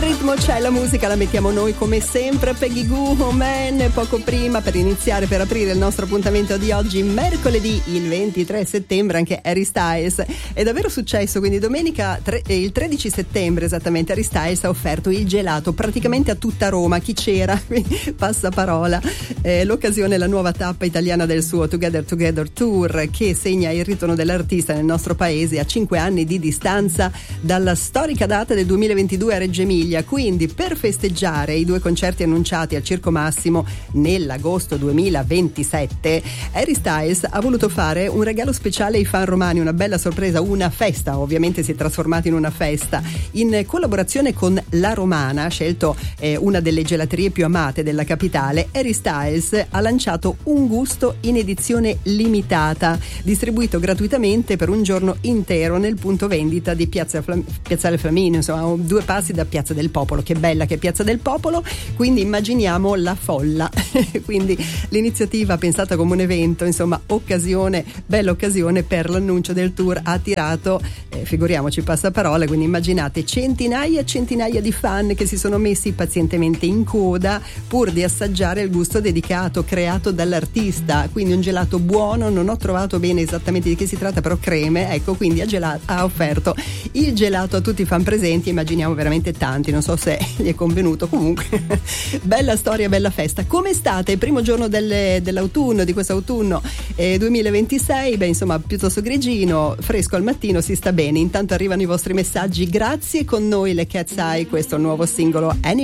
ritmo c'è la musica, la mettiamo noi come sempre. Peggy Goo, oh man, poco prima per iniziare, per aprire il nostro appuntamento di oggi, mercoledì il 23 settembre, anche Harry Styles. È davvero successo, quindi domenica il 13 settembre esattamente Harry Styles ha offerto il gelato praticamente a tutta Roma. Chi c'era? Passaparola. L'occasione è la nuova tappa italiana del suo Together Tour, che segna il ritorno dell'artista nel nostro paese a 5 anni di distanza dalla storica data del 2022 a Reggio Emilia. Quindi per festeggiare i 2 concerti annunciati al Circo Massimo nell'agosto 2027, Harry Styles ha voluto fare un regalo speciale ai fan romani, una bella sorpresa, una festa, ovviamente si è trasformata in una festa. In collaborazione con La Romana, ha scelto una delle gelaterie più amate della capitale, Harry Styles ha lanciato un gusto in edizione limitata, distribuito gratuitamente per un giorno intero nel punto vendita di Piazzale Flaminio, insomma 2 passi da Piazza del Popolo. Che bella che è Piazza del Popolo, quindi immaginiamo la folla. Quindi l'iniziativa pensata come un evento, insomma bella occasione per l'annuncio del tour, ha attirato, figuriamoci, passaparola, quindi immaginate centinaia e centinaia di fan che si sono messi pazientemente in coda pur di assaggiare il gusto dedicato creato dall'artista. Quindi un gelato buono, non ho trovato bene esattamente di che si tratta, però creme, ecco, quindi ha offerto il gelato a tutti i fan presenti, immaginiamo veramente tanti, non so se gli è convenuto, comunque bella storia, bella festa. Come state? Il primo giorno dell'autunno, di questo autunno 2026, insomma piuttosto grigino, fresco al mattino, si sta bene. Intanto arrivano i vostri messaggi, grazie. Con noi le Cat's Eye, questo nuovo singolo